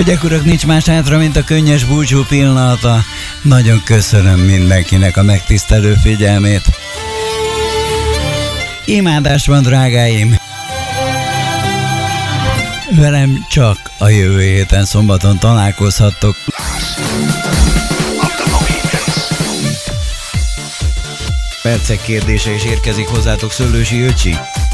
Hölgyek, urak, nincs más hátra, mint a könnyes búcsú pillanata. Nagyon köszönöm mindenkinek a megtisztelő figyelmét. Imádás van, drágáim! Velem csak a jövő héten szombaton találkozhattok. Percek kérdése is érkezik hozzátok, Szőlősi öcsi.